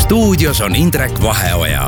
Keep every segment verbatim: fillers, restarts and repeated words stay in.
Stuudios on Indrek Vaheoja.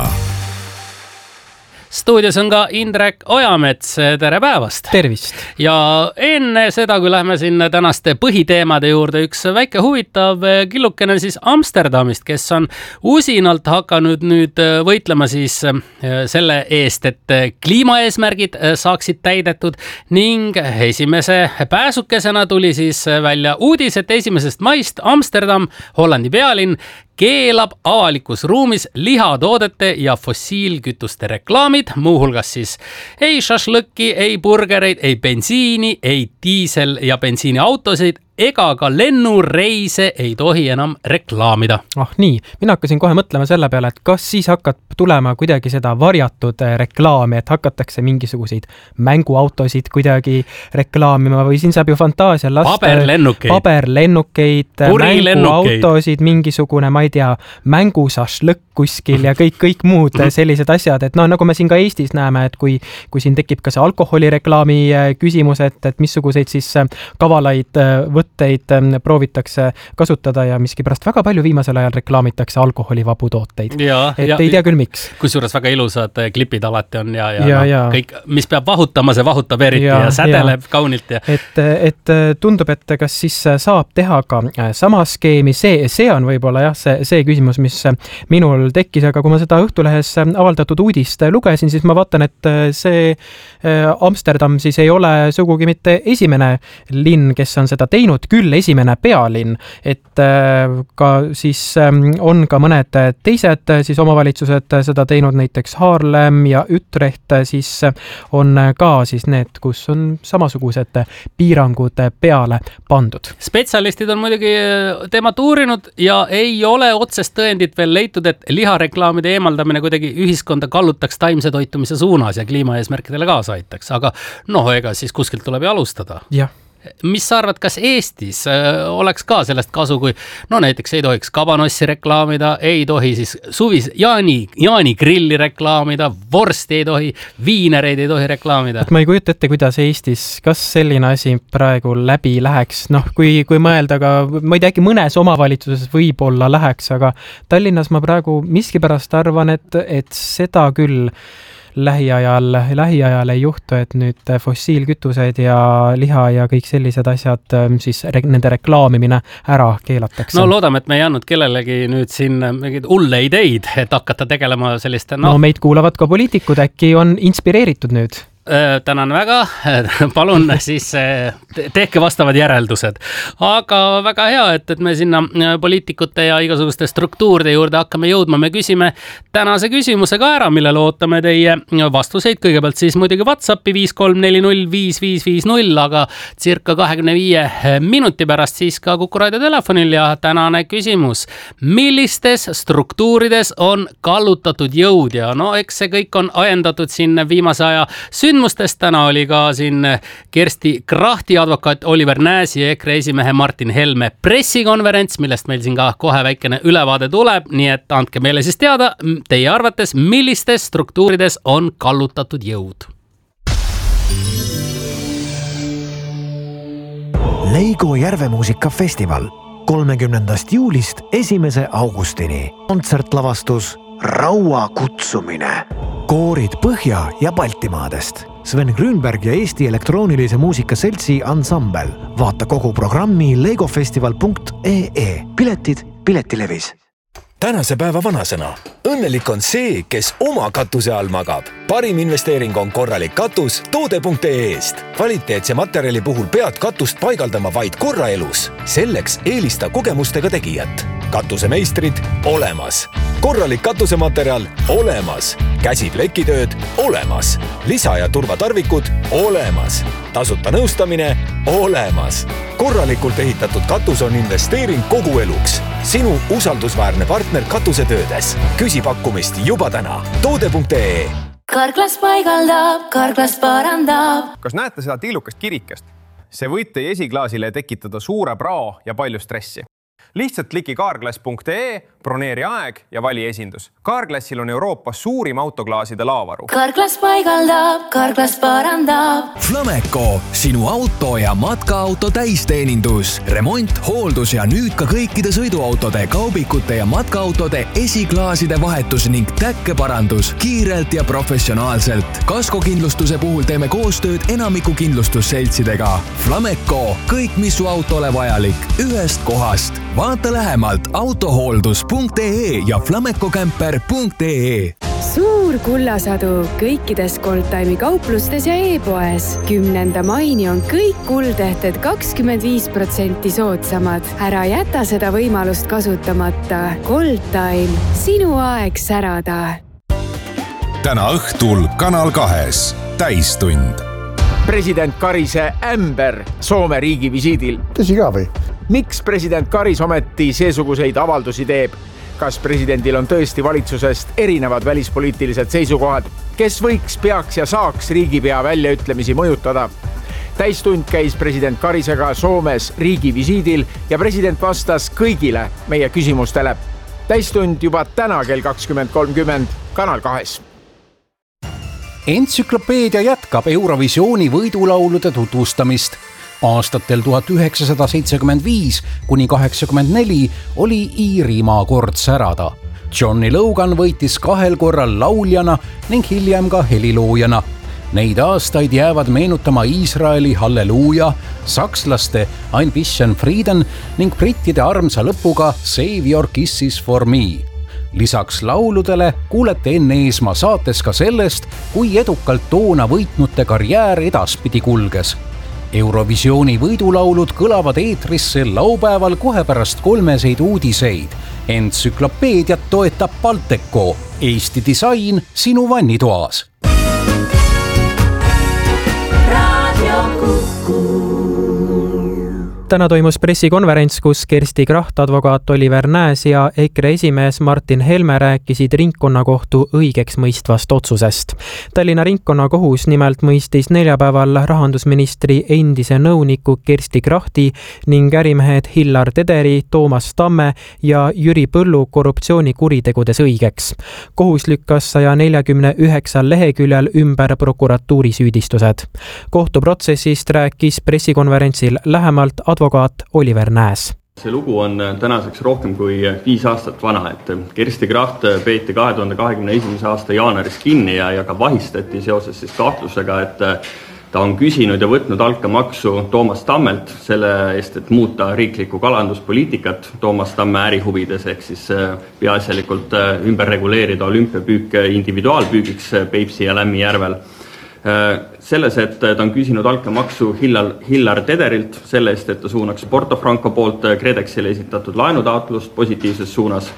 Stuudios on ka Indrek Ojamets, tere päevast! Tervist! Ja enne seda, kui lähme sinna tänaste põhiteemade juurde, üks väike huvitav killukene siis Amsterdamist, kes on usinalt hakanud nüüd võitlema siis selle eest, et kliimaeesmärgid saaksid täidetud ning esimese pääsukesena tuli siis välja uudis, et esimesest maist Amsterdam, Hollandi pealinn, keelab avalikus ruumis lihatoodete ja fossiilkütuste reklaamid, muuhulgas siis ei šašlõkki, ei burgereid, ei bensiini, ei diisel- ja bensiiniautosid ega ka lennureise ei tohi enam reklaamida. Ah nii, mina hakkasin kohe mõtlema selle peale, et kas siis hakkab tulema kuidagi seda varjatud reklaami, et hakatakse mingisuguseid mänguautosid kuidagi reklaamima või siin saab ju fantaasia lasta paberlennukeid, paberlennukeid mänguautosid, mingisugune, ma ei tea, mängusašlõkk kuskil ja kõik, kõik muud sellised asjad, et no nagu me siin ka Eestis näeme, et kui, kui siin tekib ka see alkoholireklaami küsimus, et, et missuguseid siis kavalaid võtteid proovitakse kasutada ja miskipärast väga palju viimasel ajal reklaamitakse alkoholivabu tooteid. Ja, et ja, ei tea küll miks. Kusjuures väga ilusad klipid alati on ja, ja, ja, no, ja. kõik, mis peab vahutama, see vahutab eriti ja, ja sädeleb ja. Kaunilt. Ja. Et, et tundub, et kas siis saab teha ka sama skeemi, see, see on võib-olla jah, see, see küsimus, mis minul tekkis, aga kui ma seda Õhtulehes avaldatud uudist lugesin, siis ma vaatan, et see Amsterdam siis ei ole sugugi mitte esimene linn, kes on seda teinud, küll esimene pealinn, et ka siis on ka mõned teised siis omavalitsused seda teinud, näiteks Haarlem ja Utrecht siis on ka siis need, kus on samasugused piirangud peale pandud. Spetsialistid on muidugi teemat uurinud ja ei ole otsest tõendit veel leitud, et lihareklaamide eemaldamine kuidagi ühiskonda kallutaks taimse toitumise suunas ja kliimaeesmärkidele kaasa aitaks, aga noh, ega siis kuskilt tuleb ju alustada. Jah. Mis sa arvad, kas Eestis oleks ka sellest kasu, kui no näiteks ei tohiks kabanossi reklaamida, ei tohi siis suvis Jaani, Jaani grilli reklaamida, vorsti ei tohi, viinereid ei tohi reklaamida? Et ma ei kujuta ette, kuidas Eestis, kas selline asi praegu läbi läheks, noh, kui, kui mõelda ka, ma ei tea, äkki mõnes omavalitsuses võib-olla läheks, aga Tallinnas ma praegu miskipärast arvan, et, et seda küll lähiajal, lähiajal ei juhtu, et nüüd fossiilkütused ja liha ja kõik sellised asjad, siis re- nende reklaamimine ära keelatakse. No loodame, et me ei andnud kellelegi nüüd siin mingid ulle ideid, et hakata tegelema selliste... No, no meid kuulavad ka poliitikud, äkki on inspireeritud nüüd? Tänan väga, palun siis tehke vastavad järeldused. Aga väga hea, et, et me sinna poliitikute ja igasuguste struktuuride juurde hakkame jõudma. Me küsime tänase küsimuse ka ära, millele ootame teie vastuseid. Kõigepealt siis muidugi WhatsAppi viis kolm neli null viis viis viis null, aga circa kahekümne viie minuti pärast siis ka Kuku Raadio telefonil ja tänane küsimus. Millistes struktuurides on kallutatud jõud ja no eks see kõik on ajendatud siin viimase aja sünd Sündmustest täna oli ka siin Kersti Krahti advokaat Oliver Nääsi ja EKRE esimehe Martin Helme pressikonverents, millest meil siin ka kohe väikene ülevaade tuleb, nii et andke meile siis teada, teie arvates, millistes struktuurides on kallutatud jõud? Leigo Järvemuusikafestival kolmekümnendast juulist esimese augustini. Kontsertlavastus Raua kutsumine. Koorid Põhja- ja Baltimaadest. Sven Grünberg ja Eesti elektroonilise muusika seltsi ansambel. Vaata kogu programmi legofestival punkt ee. Piletid Piletilevis. Tänase päeva vanasõna. Õnnelik on see, kes oma katuse all magab. Parim investeering on korralik katus toode punkt ee-st. Kvaliteetse materjali puhul pead katust paigaldama vaid korra elus. Selleks eelista kogemustega tegijat. Katusemeistrid olemas. Korralik katusematerjal olemas. Käsiplekitööd olemas. Lisa- ja turvatarvikud olemas. Tasuta nõustamine olemas. Korralikult ehitatud katus on investeering kogu eluks. Sinu usaldusväärne partner katusetöödes. Küsi pakkumist juba täna. toode punkt ee. Karklas paigaldab, Karklas parandab. Kas näete seda tiilukast kirikest? See võib teie esiklaasile tekitada suure prao ja palju stressi. Lihtsalt kliki kaarglass punkt ee, broneeri aeg ja vali esindus. Carglassil on Euroopas suurim autoklaaside laovaru. Carglass paigaldab, Carglass parandab. Flameco, sinu auto ja matkaauto täisteenindus. Remont, hooldus ja nüüd ka kõikide sõiduautode, kaubikute ja matkaautode esiklaaside vahetus ning täkkeparandus kiirelt ja professionaalselt. Kaskokindlustuse puhul teeme koostööd enamiku kindlustusseltsidega. Flameco, kõik mis su autole vajalik, ühest kohast. Vaata lähemalt autohooldus punkt ee ja flamecocamper punkt ee. Suur kullasadu kõikides Goldtime'i kauplustes ja e-poes. Kümnenda maini on kõik kuldehted kakskümmend viis protsenti soodsamad. Ära jäta seda võimalust kasutamata. Goldtime, sinu aeg särada. Täna õhtul Kanal kahes täistund. President Karise ämber Soome riigi visiidil. Tõsi ka või? Miks president Karis ometi seesuguseid avaldusi teeb? Kas presidendil on tõesti valitsusest erinevad välispoliitilised seisukohad? Kes võiks, peaks ja saaks riigipea väljaütlemisi mõjutada? Täistund käis president Karisega Soomes riigi visiidil ja president vastas kõigile meie küsimustele. Täistund juba täna kell kakskümmend kolmkümmend Kanal kahes. Entsüklopeedia jätkab Eurovisiooni võidulaulude tutvustamist. Aastatel tuhat üheksasada seitsekümmend viis kuni kaheksakümmend neli oli Iirimaa kord särada. Johnny Logan võitis kahel korral lauljana ning hiljem ka heliloojana. Neid aastaid jäävad meenutama Iisraeli Halleluuja, sakslaste Ein bisschen Frieden ning brittide armsa lõpuga Save Your Kisses for Me. Lisaks lauludele kuulete Enn Eesmaa saates ka sellest, kui edukalt toona võitnute karjäär edaspidi kulges. Eurovisiooni võidulaulud kõlavad eetrisse laupäeval kohe pärast kolmeseid uudiseid. Entsüklopeediat toetab Balteco, Eesti disain sinu vannitoas. Radio Kuku. Täna toimus pressikonverents, kus Kersti Kracht, advokaat Oliver Nääs ja EKRE esimees Martin Helme rääkisid ringkonnakohtu õigeks mõistvast otsusest. Tallinna ringkonnakohus nimelt mõistis neljapäeval rahandusministri endise nõuniku Kersti Krachti ning ärimehed Hillar Tederi, Toomas Tamme ja Jüri Põllu korruptsioonikuritegudes õigeks. Kohus lükkas saja neljakümne üheksal leheküljel ümber prokuratuuri süüdistused. Kohtuprotsessist rääkis pressikonverentsil lähemalt advokaat Oliver Nääs. See lugu on tänaseks rohkem kui viis aastat vana, et Kersti Kracht peeti kahe tuhande kahekümne esimese aasta jaanuaris kinni ja, ja ka vahistati seoses siis kahtlusega, et ta on küsinud ja võtnud altkäemaksu Toomas Tammelt selle eest, et muuta riiklikku kalanduspoliitikat Toomas Tamme ärihuvides, ehk siis peaasjalikult ümber reguleerida olümpiapüük individuaalpüügiks Peipsi ja Lämmijärvel. Selles, et ta on küsinud altkäemaksu Hillar, Hillar Tederilt selle eest, et ta suunaks Porto Franco poolt Kredexile esitatud laenutaotlust positiivses suunas.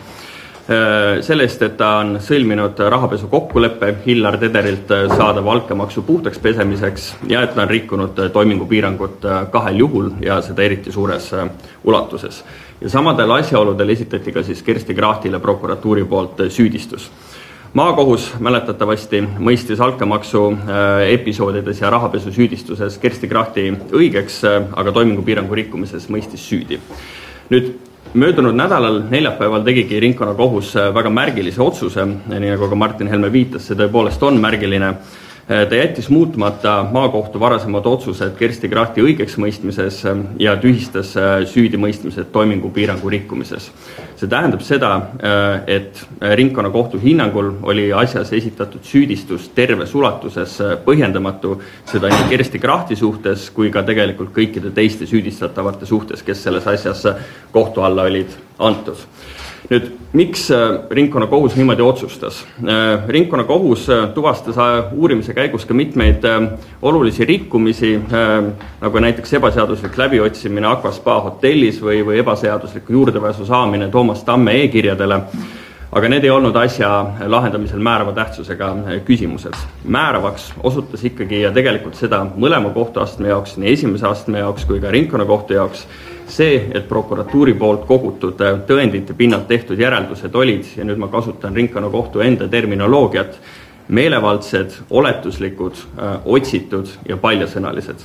Selle eest, et ta on sõlminud rahapesu kokkuleppe Hillar Tederilt saadava altkäemaksu puhtaks pesemiseks ja et ta on rikkunud toimingupiirangut kahel juhul ja seda eriti suures ulatuses. Ja samadel asjaoludel esitati ka siis Kersti Krachtile prokuratuuri poolt süüdistus. Maakohus mäletatavasti mõistis altkäemaksu episoodides ja rahapesu süüdistuses Kersti Krachti õigeks, aga toimingupiirangu rikkumises mõistis süüdi. Nüüd, möödunud nädalal neljapäeval tegigi ringkonnakohus väga märgilise otsuse, nii nagu ka Martin Helme viitas, see tõepoolest on märgiline. Ta jättis muutmata maakohtu varasemad otsused Kersti Krachti õigeks mõistmises ja tühistas süüdi mõistmised toimingupiirangu rikkumises. See tähendab seda, et ringkonnakohtu hinnangul oli asjas esitatud süüdistus terves ulatuses põhjendamatu, seda nii Kersti Krachti suhtes kui ka tegelikult kõikide teiste süüdistatavate suhtes, kes selles asjas kohtu alla olid antud. Nüüd, miks ringkonnakohus niimoodi otsustas? Ringkonnakohus tuvastas uurimise käigus ka mitmeid olulisi rikkumisi, nagu näiteks ebaseaduslik läbiotsimine Aqua Spa hotellis või, või ebaseadusliku juurdepääsu saamine Toomas Tamme e-kirjadele, aga need ei olnud asja lahendamisel määrava tähtsusega küsimused. Määravaks osutas ikkagi ja tegelikult seda mõlema kohtuastme jaoks, nii esimese astme jaoks kui ka ringkonnakohtu jaoks, see, et prokuratuuri poolt kogutud tõendite pinnalt tehtud järeldused olid, ja nüüd ma kasutan ringkonnakohtu enda terminoloogiat, meelevaldsed, oletuslikud, otsitud ja paljasõnalised.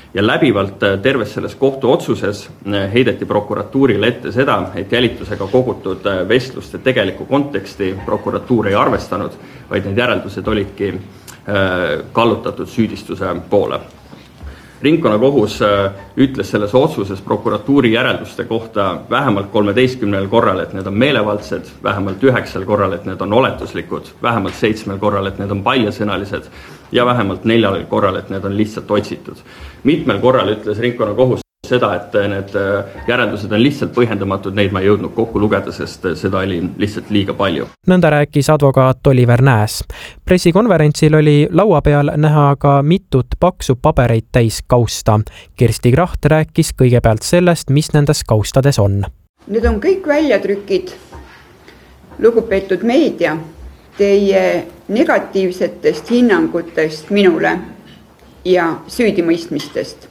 ja läbivalt terves selles kohtuotsuses heideti prokuratuurile ette seda, et jälitusega kogutud vestluste tegelikku konteksti prokuratuur ei arvestanud, vaid need järeldused olidki kallutatud süüdistuse poole. Ringkonnakohus ütles selles otsuses prokuratuuri järelduste kohta vähemalt kolmeteistkümnel korral, et need on meelevaldsed, vähemalt üheksal korral, et need on oletuslikud, vähemalt seitsmel korral, et need on paljasõnalised ja vähemalt neljal korral, et need on lihtsalt otsitud. Mitmel korral ütles ringkonnakohus seda, et need järeldused on lihtsalt põhjendamatud, neid ma ei jõudnud kokku lugeda, sest seda oli lihtsalt liiga palju. Nõnda rääkis advokaat Oliver Nääs. Pressikonverentsil oli laua peal näha ka mitut paksu pabereid täis kausta. Kersti Kracht rääkis kõigepealt sellest, mis nendes kaustades on. Need on kõik väljatrükid, lugupeetud meedia, teie negatiivsetest hinnangutest minule ja süüdimõistmistest.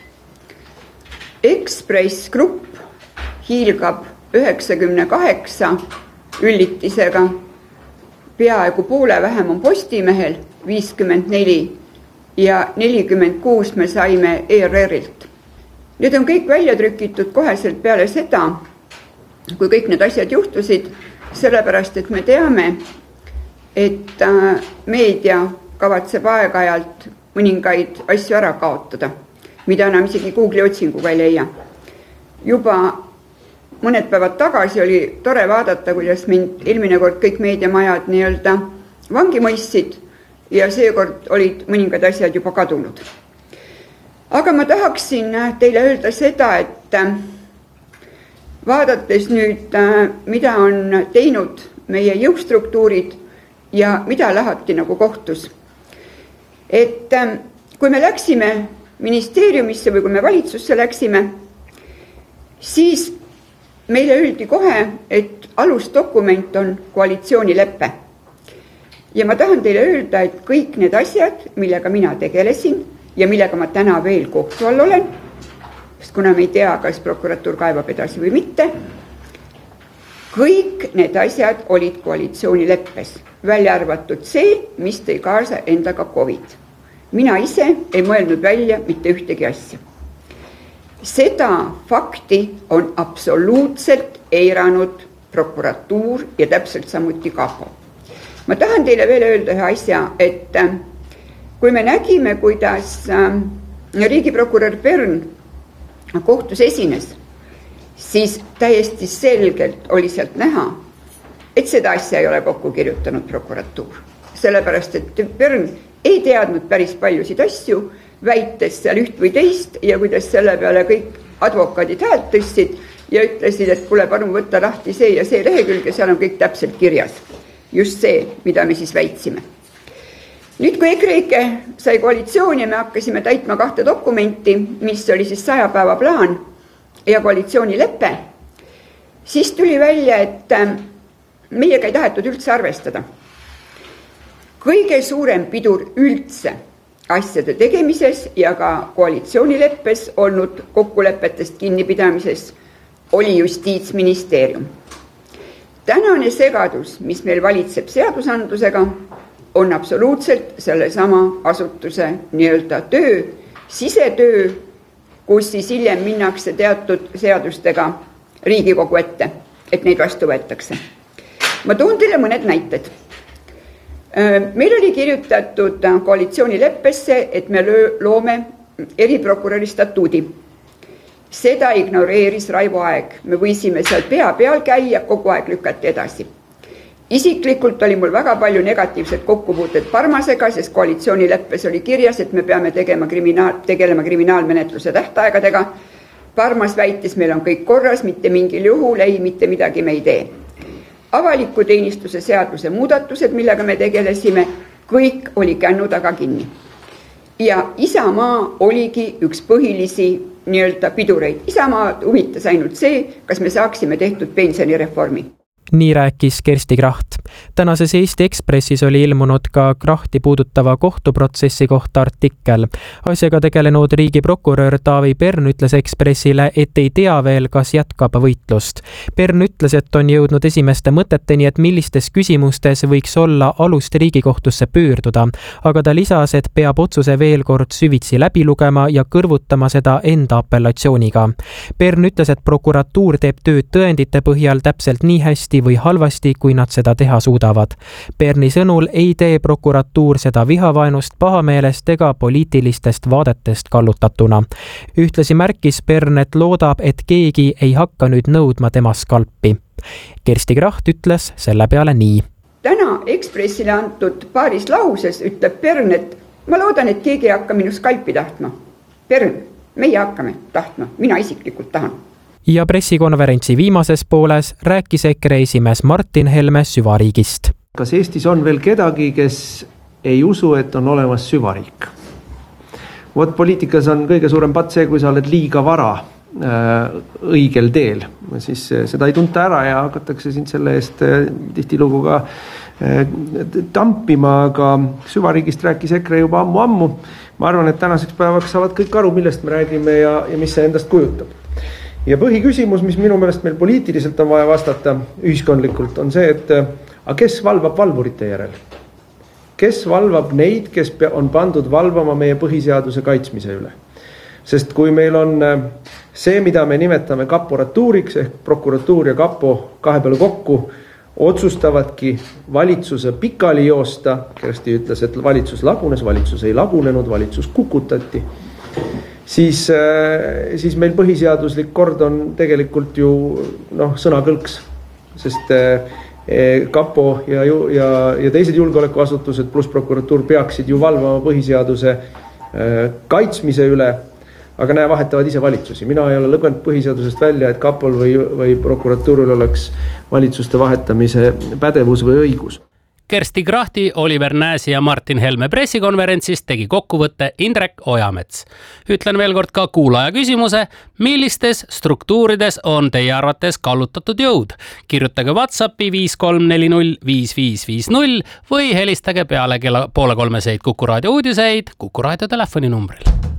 Ekspress Grupp hiilgab üheksakümne kaheksa üllitisega, peaaegu poole vähem on Postimehel viiskümmend neli ja nelikümmend kuus me saime E R R-ilt. Need on kõik välja trükitud koheselt peale seda, kui kõik need asjad juhtusid, sellepärast et me teame, et meedia kavatseb aeg-ajalt mõningaid asju ära kaotada, mida enam isegi Google'i otsinguga ei leia. Juba mõned päevad tagasi oli tore vaadata, kuidas mind eelmine kord kõik meediamajad nii-öelda vangi mõistsid ja seekord olid mõningad asjad juba kadunud. Aga ma tahaksin teile öelda seda, et vaadates nüüd, mida on teinud meie jõustruktuurid ja mida lahati nagu kohtus. Et kui me läksime ministeeriumisse või kui me valitsusse läksime, siis meile öeldi kohe, et alusdokument on koalitsioonileppe. Ja ma tahan teile öelda, et kõik need asjad, millega mina tegelesin ja millega ma täna veel kohtu all olen, sest kuna me ei tea, kas prokuratuur kaevab edasi või mitte, kõik need asjad olid koalitsioonileppes, välja arvatud see, mis tõi kaasa endaga COVID. Mina ise ei mõelnud välja mitte ühtegi asja. Seda fakti on absoluutselt eiranud prokuratuur ja täpselt samuti Kapo. Ma tahan teile veel öelda ühe asja, et kui me nägime, kuidas riigiprokurör Pern kohtus esines, siis täiesti selgelt oli sealt näha, et seda asja ei ole kokku kirjutanud prokuratuur. Sellepärast, et Pern ei teadnud päris paljusid asju, väites seal üht või teist ja kuidas selle peale kõik advokaadid häält tõstsid ja ütlesid, et kuule, palun võtta lahti see ja see lehekülg ja seal on kõik täpselt kirjas. Just see, mida me siis väitsime. Nüüd, kui EKREIKE sai koalitsiooni ja me hakkasime täitma kahte dokumenti, mis oli siis saja päeva plaan ja koalitsioonileppe, siis tuli välja, et meiega ei tahetud üldse arvestada. Kõige suurem pidur üldse asjade tegemises ja ka koalitsioonileppes olnud kokkulepetest kinnipidamises oli Justiitsministeerium. Tänane segadus, mis meil valitseb seadusandlusega, on absoluutselt selle sama asutuse nii-öelda töö, sisetöö, kus siis hiljem minnakse teatud seadustega Riigikogu ette, et neid vastu võetakse. Ma toon teile mõned näited. Meil oli kirjutatud koalitsioonileppesse, et me loome eriprokuröri statuudi. Seda ignoreeris Raivo Aeg. Me võisime seal pea peal käia, kogu aeg lükati edasi. Isiklikult oli mul väga palju negatiivset kokkupuuted Parmasega, sest koalitsioonileppes oli kirjas, et me peame tegema kriminaal, tegelema kriminaalmenetluse tähtaegadega. Parmas väitis, meil on kõik korras, mitte mingil juhul, ei, mitte midagi me ei tee. Avaliku teenistuse seaduse muudatused, millega me tegelesime, kõik oli kännu taga kinni. Ja Isamaa oligi üks põhilisi nii-öelda pidureid. Isamaa huvitas ainult see, kas me saaksime tehtud pensionireformi. nii rääkis Kersti Kracht. Tänases Eesti Ekspressis oli ilmunud ka Krahti puudutava kohtuprotsessi kohta artikkel. Asjaga tegelenud riigiprokurör Taavi Pern ütles Ekspressile, et ei tea veel, kas jätkab võitlust. Pern ütles, et on jõudnud esimeste mõteteni, et millistes küsimustes võiks olla alust riigikohtusse pöörduda, aga ta lisas, et peab otsuse veel kord süvitsi läbi lugema ja kõrvutama seda enda apellatsiooniga. Pern ütles, et prokuratuur teeb tööd tõendite põhjal täpselt nii hästi või halvasti, kui nad seda teha suudavad. Perni sõnul ei tee prokuratuur seda vihavaenust, pahameelest ega poliitilistest vaadetest kallutatuna. Ühtlasi märkis Pern, et loodab, et keegi ei hakka nüüd nõudma tema skalpi. Kersti Kracht ütles selle peale nii. Täna Ekspressile antud paaris lauses ütleb Pern, et ma loodan, et keegi ei hakka minu skalpi tahtma. Pern, meie hakkame tahtma, mina isiklikult tahan. Ja pressikonverentsi viimases pooles rääkis EKRE esimees Martin Helme süvariigist. Kas Eestis on veel kedagi, kes ei usu, et on olemas süvariik? Vot poliitikas on kõige suurem pat see, kui sa oled liiga vara äh, õigel teel. Siis seda ei tunta ära ja hakatakse sind selle eest äh, tihtilugu ka äh, tampima, aga süvariigist rääkis EKRE juba ammu-ammu. Ma arvan, et tänaseks päevaks saavad kõik aru, millest me räägime ja, ja mis see endast kujutab. Ja põhiküsimus, mis minu meelest meil poliitiliselt on vaja vastata ühiskondlikult, on see, et aga kes valvab valvurite järel? Kes valvab neid, kes on pandud valvama meie põhiseaduse kaitsmise üle? Sest kui meil on see, mida me nimetame kaporatuuriks, ehk prokuratuur ja kapo kahe peale kokku, otsustavadki valitsuse pikali joosta, Kersti ütles, et valitsus lagunes, valitsus ei lagunenud, valitsus kukutati, Siis, siis meil põhiseaduslik kord on tegelikult ju noh, sõnakõlks, sest kapo ja, ja, ja teised julgeolekuasutused pluss prokuratuur peaksid ju valvama põhiseaduse kaitsmise üle, aga näe, vahetavad ise valitsusi. Mina ei ole lõganud põhiseadusest välja, et kapol või, või prokuratuuril oleks valitsuste vahetamise pädevus või õigus. Kersti Krahti, Oliver Nääsi ja Martin Helme pressikonverentsist tegi kokkuvõtte Indrek Ojamets. Ütlen veel kord ka kuulaja küsimuse, millistes struktuurides on teie arvates kallutatud jõud? Kirjutage WhatsAppi viis kolm neli null viis viis viis null või helistage peale kella poole kolmeseid Kuku Raadio uudiseid Kuku Raadio telefoninumbril.